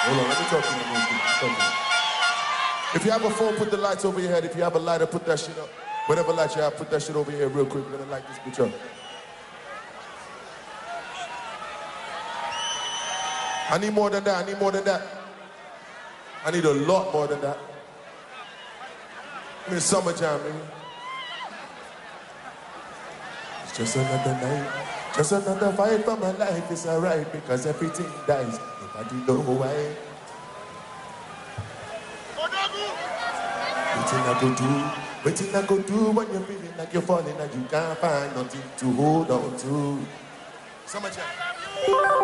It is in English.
Hold on, let me talk to you. If you have a phone, put the lights over your head. If you have a lighter, put that shit up. Whatever light you have, put that shit over here real quick. We're gonna light this bitch up. I need more than that. I need more than that. I need a lot more than that. In the summer jam, man. It's just another night. Just another fight for my life. It's alright because everything dies. Nobody know why. Waiting I go do when you're feeling like you're falling and you can't find nothing to hold on to. Summer jam.